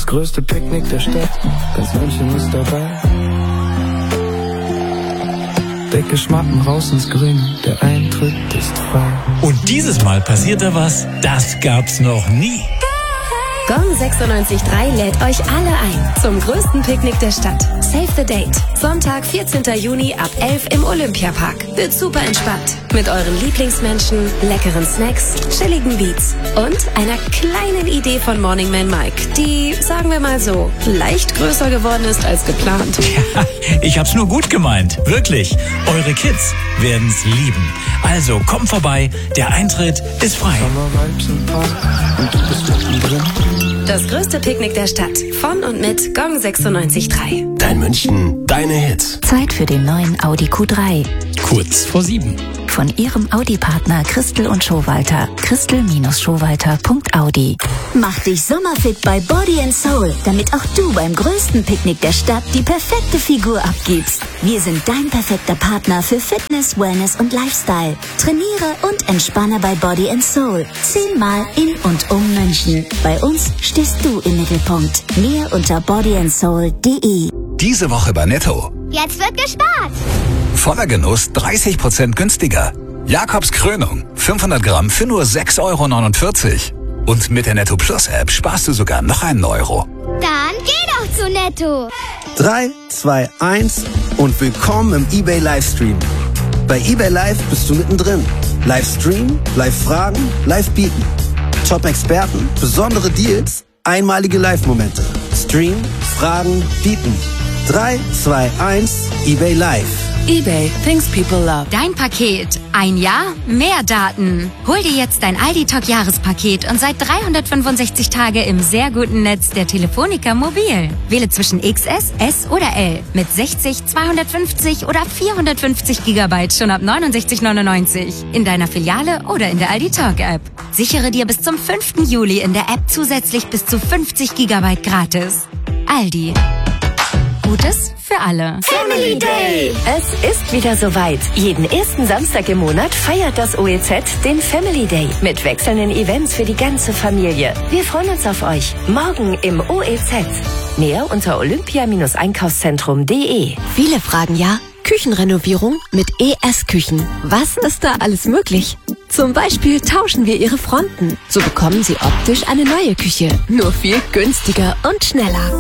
größte Picknick der Stadt, ganz München ist dabei. Dicke Schmappen raus ins Grün, der Eintritt ist frei. Und dieses Mal passierte was, das gab's noch nie. Gong 96.3 lädt euch alle ein zum größten Picknick der Stadt. Save the date. Sonntag, 14. Juni ab 11 im Olympiapark. Wird super entspannt. Mit euren Lieblingsmenschen, leckeren Snacks, chilligen Beats und einer kleinen Idee von Morning Man Mike, die, sagen wir mal so, leicht größer geworden ist als geplant. Ja, ich hab's nur gut gemeint. Wirklich. Eure Kids werden's lieben. Also kommt vorbei, der Eintritt ist frei. Sommervibes im Park und du bist mittendrin. Das größte Picknick der Stadt. Von und mit Gong 96.3. Dein München, deine Hits. Zeit für den neuen Audi Q3. Kurz vor 7. Von ihrem Audi-Partner Christel und Schowalter. Christel-Schowalter.audi. Mach dich sommerfit bei Body & Soul, damit auch du beim größten Picknick der Stadt die perfekte Figur abgibst. Wir sind dein perfekter Partner für Fitness, Wellness und Lifestyle. Trainiere und entspanne bei Body & Soul. 10-mal in und um München. Bei uns stehst du im Mittelpunkt. Mehr unter bodyandsoul.de. Diese Woche bei Netto. Jetzt wird gespart. Voller Genuss 30% günstiger. Jakobs Krönung 500 Gramm für nur 6,49 €. Und mit der Netto Plus App sparst du sogar noch einen Euro. Dann geh doch zu Netto. 3, 2, 1 und willkommen im eBay Livestream. Bei eBay Live bist du mittendrin. Livestream, Live-Fragen, Live-Bieten. Top-Experten, besondere Deals, einmalige Live-Momente. Stream, Fragen, Bieten. 3, 2, 1, eBay Live. eBay, things people love. Dein Paket. Ein Jahr, mehr Daten. Hol dir jetzt dein Aldi-Talk-Jahrespaket und seit 365 Tage im sehr guten Netz der Telefonica Mobil. Wähle zwischen XS, S oder L mit 60, 250 oder 450 Gigabyte schon ab 69,99 € in deiner Filiale oder in der Aldi-Talk-App. Sichere dir bis zum 5. Juli in der App zusätzlich bis zu 50 Gigabyte gratis. Aldi. Gutes für alle. Family Day! Es ist wieder soweit. Jeden ersten Samstag im Monat feiert das OEZ den Family Day mit wechselnden Events für die ganze Familie. Wir freuen uns auf euch. Morgen im OEZ. Mehr unter olympia-einkaufszentrum.de. Viele fragen ja, Küchenrenovierung mit ES-Küchen. Was ist da alles möglich? Zum Beispiel tauschen wir ihre Fronten. So bekommen sie optisch eine neue Küche. Nur viel günstiger und schneller.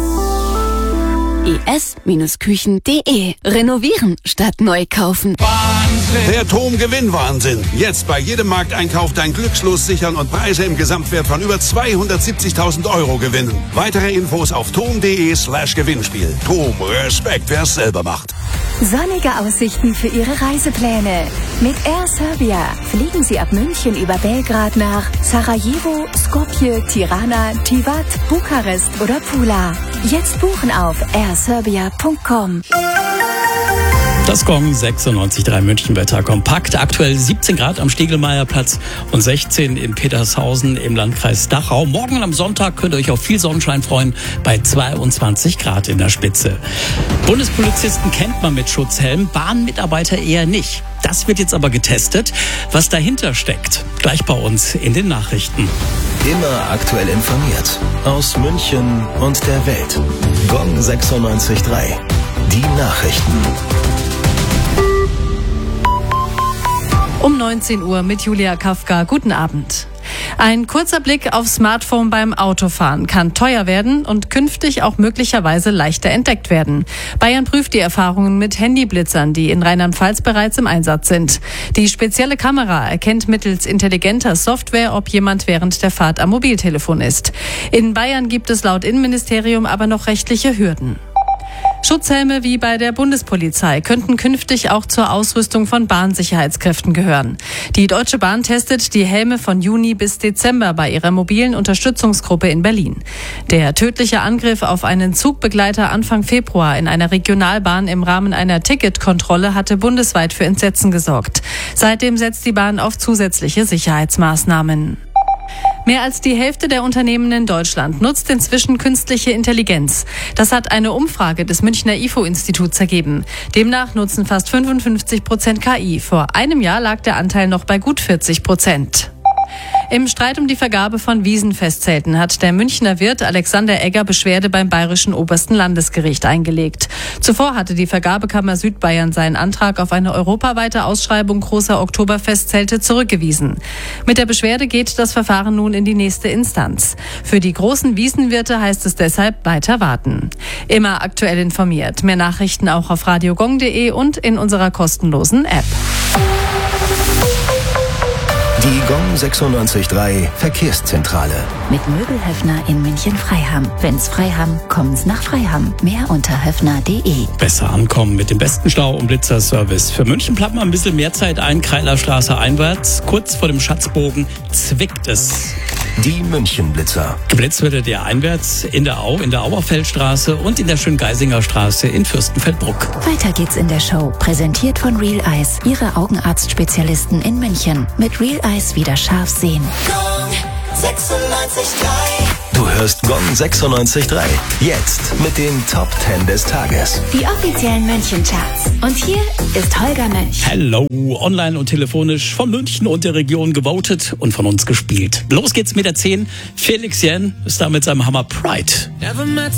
es-küchen.de. Renovieren statt neu kaufen. Wahnsinn! Der TOM-Gewinnwahnsinn. Jetzt bei jedem Markteinkauf dein Glückslos sichern und Preise im Gesamtwert von über 270.000 € gewinnen. Weitere Infos auf tom.de/Gewinnspiel. TOM, Respekt, wer es selber macht. Sonnige Aussichten für Ihre Reisepläne. Mit Air Serbia fliegen Sie ab München über Belgrad nach Sarajevo, Skopje, Tirana, Tivat, Bukarest oder Pula. Jetzt buchen auf airserbia.com. Das Gong 96.3 Münchenwetter kompakt. Aktuell 17 Grad am Stegelmeierplatz und 16 in Petershausen im Landkreis Dachau. Morgen und am Sonntag könnt ihr euch auf viel Sonnenschein freuen bei 22 Grad in der Spitze. Bundespolizisten kennt man mit Schutzhelm, Bahnmitarbeiter eher nicht. Das wird jetzt aber getestet. Was dahinter steckt, gleich bei uns in den Nachrichten. Immer aktuell informiert. Aus München und der Welt. Gong 96.3. Die Nachrichten. Um 19 Uhr mit Julia Kafka. Guten Abend. Ein kurzer Blick aufs Smartphone beim Autofahren kann teuer werden und künftig auch möglicherweise leichter entdeckt werden. Bayern prüft die Erfahrungen mit Handyblitzern, die in Rheinland-Pfalz bereits im Einsatz sind. Die spezielle Kamera erkennt mittels intelligenter Software, ob jemand während der Fahrt am Mobiltelefon ist. In Bayern gibt es laut Innenministerium aber noch rechtliche Hürden. Schutzhelme wie bei der Bundespolizei könnten künftig auch zur Ausrüstung von Bahnsicherheitskräften gehören. Die Deutsche Bahn testet die Helme von Juni bis Dezember bei ihrer mobilen Unterstützungsgruppe in Berlin. Der tödliche Angriff auf einen Zugbegleiter Anfang Februar in einer Regionalbahn im Rahmen einer Ticketkontrolle hatte bundesweit für Entsetzen gesorgt. Seitdem setzt die Bahn auf zusätzliche Sicherheitsmaßnahmen. Mehr als die Hälfte der Unternehmen in Deutschland nutzt inzwischen künstliche Intelligenz. Das hat eine Umfrage des Münchner IFO-Instituts ergeben. Demnach nutzen fast 55% KI. Vor einem Jahr lag der Anteil noch bei gut 40%. Im Streit um die Vergabe von Wiesenfestzelten hat der Münchner Wirt Alexander Egger Beschwerde beim Bayerischen Obersten Landesgericht eingelegt. Zuvor hatte die Vergabekammer Südbayern seinen Antrag auf eine europaweite Ausschreibung großer Oktoberfestzelte zurückgewiesen. Mit der Beschwerde geht das Verfahren nun in die nächste Instanz. Für die großen Wiesenwirte heißt es deshalb weiter warten. Immer aktuell informiert. Mehr Nachrichten auch auf radiogong.de und in unserer kostenlosen App. Die Gong 96.3 Verkehrszentrale. Mit Möbelhöfner in München-Freiham. Wenn's Freiham, kommen's nach Freiham. Mehr unter höfner.de. Besser ankommen mit dem besten Stau- und Blitzerservice. Für München plant man ein bisschen mehr Zeit ein. Kreilerstraße einwärts. Kurz vor dem Schatzbogen zwickt es. Die München-Blitzer. Geblitzt wird der einwärts in der Au, in der Auerfeldstraße und in der Schöngeisinger Straße in Fürstenfeldbruck. Weiter geht's in der Show. Präsentiert von Real Eyes. Ihre Augenarztspezialisten in München. Mit Real Eyes wieder scharf sehen. Gong 96.3. Du hörst Gong 96.3. Jetzt mit den Top 10 des Tages. Die offiziellen München-Charts. Und hier ist Holger Mönch. Hello, online und telefonisch von München und der Region gewotet und von uns gespielt. Los geht's mit der 10. Felix Jähn ist da mit seinem Hammer Pride.